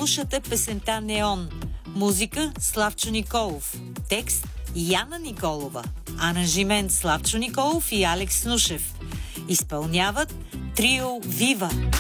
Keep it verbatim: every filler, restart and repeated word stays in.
слушате песента Неон. Музика Славчо Николов. Текст Яна Николова. Аранжимент Славчо Николов и Алекс Нушев. Изпълняват трио Вива.